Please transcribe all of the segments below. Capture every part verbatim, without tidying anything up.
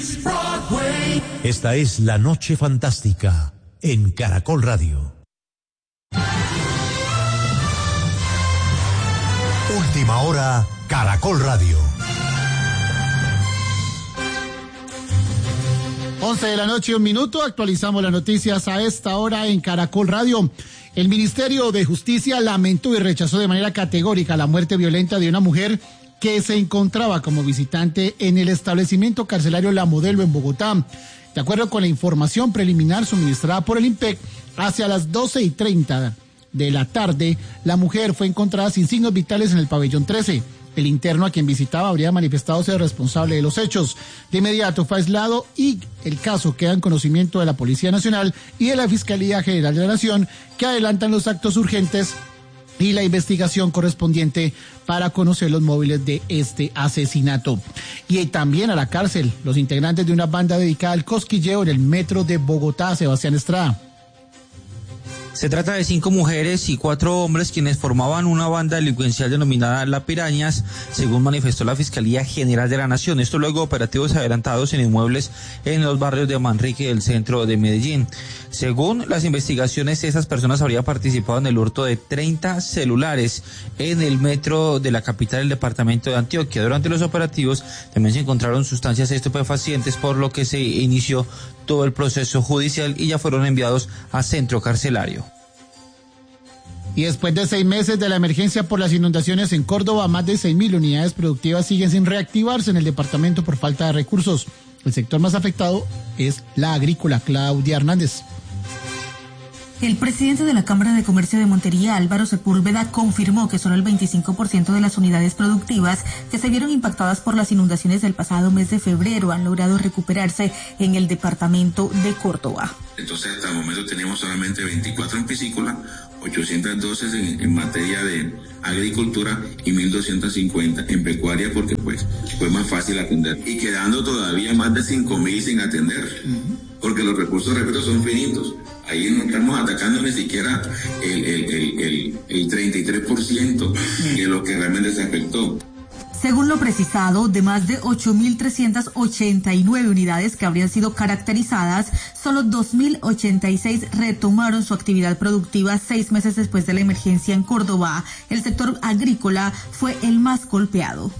Esta es La Noche Fantástica en Caracol Radio. Última hora, Caracol Radio. once de la noche, un minuto, actualizamos las noticias a esta hora en Caracol Radio. El Ministerio de Justicia lamentó y rechazó de manera categórica la muerte violenta de una mujer que se encontraba como visitante en el establecimiento carcelario La Modelo en Bogotá. De acuerdo con la información preliminar suministrada por el IMPEC, hacia las doce y treinta de la tarde, la mujer fue encontrada sin signos vitales en el pabellón trece. El interno a quien visitaba habría manifestado ser responsable de los hechos. De inmediato fue aislado y el caso queda en conocimiento de la Policía Nacional y de la Fiscalía General de la Nación, que adelantan los actos urgentes y la investigación correspondiente para conocer los móviles de este asesinato. Y también a la cárcel, los integrantes de una banda dedicada al cosquilleo en el metro de Bogotá. Sebastián Estrada. Se trata de cinco mujeres y cuatro hombres quienes formaban una banda delincuencial denominada La Pirañas, según manifestó la Fiscalía General de la Nación. Esto luego de operativos adelantados en inmuebles en los barrios de Manrique del centro de Medellín. Según las investigaciones, esas personas habrían participado en el hurto de treinta celulares en el metro de la capital del departamento de Antioquia. Durante los operativos también se encontraron sustancias estupefacientes, por lo que se inició todo el proceso judicial y ya fueron enviados a centro carcelario. Y después de seis meses de la emergencia por las inundaciones en Córdoba, más de seis mil unidades productivas siguen sin reactivarse en el departamento por falta de recursos. El sector más afectado es la agrícola. Claudia Hernández. El presidente de la Cámara de Comercio de Montería, Álvaro Sepúlveda, confirmó que solo el veinticinco por ciento de las unidades productivas que se vieron impactadas por las inundaciones del pasado mes de febrero han logrado recuperarse en el departamento de Córdoba. Entonces, hasta el momento tenemos solamente veinticuatro en piscícola, ochocientos doce en, en materia de agricultura y mil doscientos cincuenta en pecuaria, porque pues fue más fácil atender. Y quedando todavía más de cinco mil sin atender, porque los recursos, repito, son finitos. Ahí no estamos atacando ni siquiera el, el, el, el, el treinta y tres por ciento de lo que realmente se afectó. Según lo precisado, de más de ocho mil trescientas ochenta y nueve unidades que habrían sido caracterizadas, solo dos mil ochenta y seis retomaron su actividad productiva seis meses después de la emergencia en Córdoba. El sector agrícola fue el más golpeado.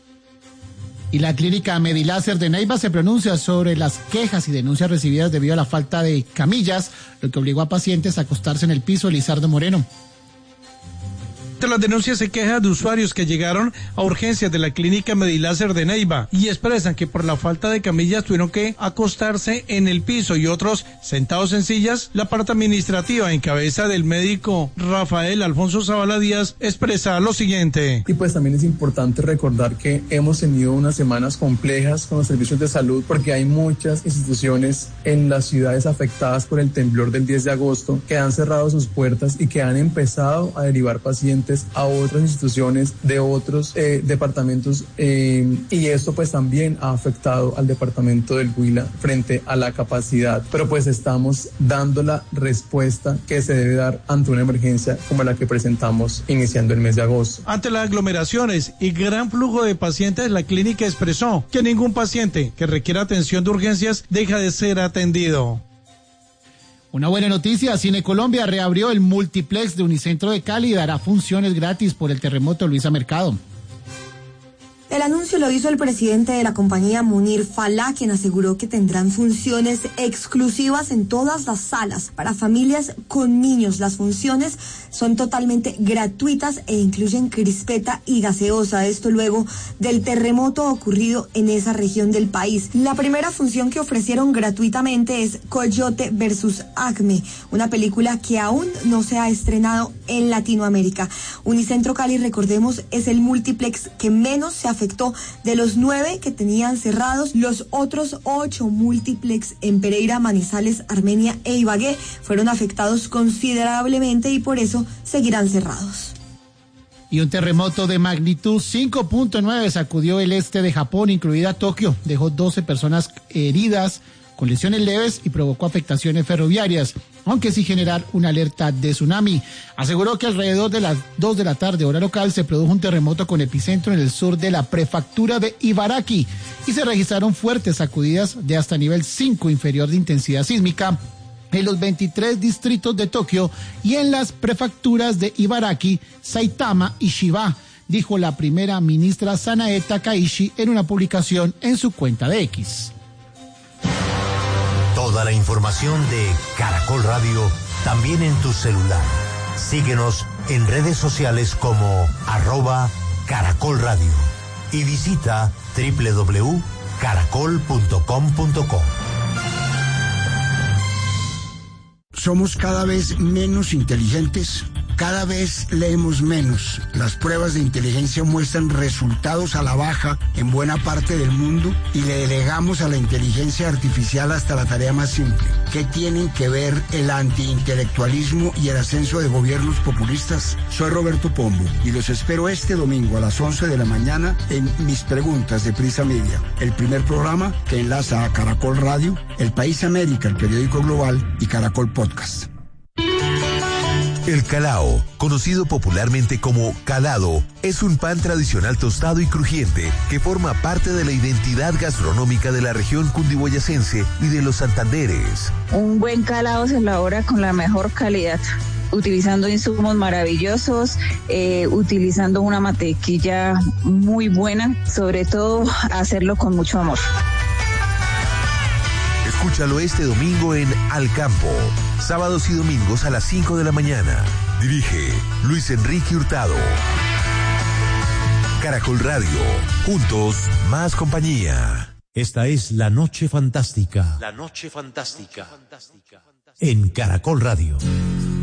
Y la clínica Mediláser de Neiva se pronuncia sobre las quejas y denuncias recibidas debido a la falta de camillas, lo que obligó a pacientes a acostarse en el piso. Lizardo Moreno. De las denuncias se quejan de usuarios que llegaron a urgencias de la clínica Mediláser de Neiva y expresan que por la falta de camillas tuvieron que acostarse en el piso y otros sentados en sillas. La parte administrativa en cabeza del médico Rafael Alfonso Zavala Díaz expresa lo siguiente. Y pues también es importante recordar que hemos tenido unas semanas complejas con los servicios de salud porque hay muchas instituciones en las ciudades afectadas por el temblor del diez de agosto que han cerrado sus puertas y que han empezado a derivar pacientes a otras instituciones de otros eh, departamentos eh, y esto pues también ha afectado al departamento del Huila frente a la capacidad, pero pues estamos dando la respuesta que se debe dar ante una emergencia como la que presentamos iniciando el mes de agosto. Ante las aglomeraciones y gran flujo de pacientes, la clínica expresó que ningún paciente que requiera atención de urgencias deja de ser atendido. Una buena noticia, Cine Colombia reabrió el multiplex de Unicentro de Cali y dará funciones gratis por el terremoto. Luisa Mercado. El anuncio lo hizo el presidente de la compañía, Munir Falá, quien aseguró que tendrán funciones exclusivas en todas las salas para familias con niños. Las funciones son totalmente gratuitas e incluyen crispeta y gaseosa. Esto luego del terremoto ocurrido en esa región del país. La primera función que ofrecieron gratuitamente es Coyote versus Acme, una película que aún no se ha estrenado en Latinoamérica. Unicentro Cali, recordemos, es el multiplex que menos se afectó de los nueve que tenían cerrados. Los otros ocho multiplex en Pereira, Manizales, Armenia e Ibagué fueron afectados considerablemente y por eso seguirán cerrados. Y un terremoto de magnitud cinco punto nueve sacudió el este de Japón, incluida Tokio. Dejó doce personas heridas, con lesiones leves y provocó afectaciones ferroviarias, aunque sin generar una alerta de tsunami. Aseguró que alrededor de las dos de la tarde, hora local, se produjo un terremoto con epicentro en el sur de la prefectura de Ibaraki y se registraron fuertes sacudidas de hasta nivel cinco inferior de intensidad sísmica en los veintitrés distritos de Tokio y en las prefecturas de Ibaraki, Saitama y Chiba, dijo la primera ministra Sanae Takaishi en una publicación en su cuenta de X. Toda la información de Caracol Radio también en tu celular. Síguenos en redes sociales como arroba Caracol Radio y visita doble u doble u doble u punto caracol punto com punto co. Somos cada vez menos inteligentes, cada vez leemos menos. Las pruebas de inteligencia muestran resultados a la baja en buena parte del mundo y le delegamos a la inteligencia artificial hasta la tarea más simple. ¿Qué tienen que ver el antiintelectualismo y el ascenso de gobiernos populistas? Soy Roberto Pombo y los espero este domingo a las once de la mañana en Mis Preguntas de Prisa Media, el primer programa que enlaza a Caracol Radio, El País América, el periódico global y Caracol Podcast. El calao, conocido popularmente como calado, es un pan tradicional tostado y crujiente que forma parte de la identidad gastronómica de la región cundiboyacense y de los Santanderes. Un buen calado se elabora con la mejor calidad, utilizando insumos maravillosos, eh, utilizando una mantequilla muy buena, sobre todo hacerlo con mucho amor. Escúchalo este domingo en Al Campo, sábados y domingos a las cinco de la mañana. Dirige Luis Enrique Hurtado. Caracol Radio, juntos más compañía. Esta es La Noche Fantástica. La Noche Fantástica. En Caracol Radio.